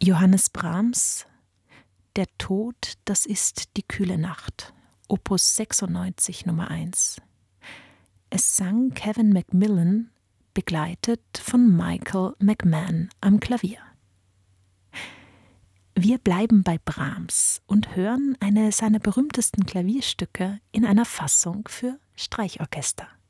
Johannes Brahms: Der Tod, das ist die kühle Nacht, Opus 96 Nummer 1. Es sang Kevin Macmillan, begleitet von Michael McMahon am Klavier. Wir bleiben bei Brahms und hören eine seiner berühmtesten Klavierstücke in einer Fassung für Streichorchester.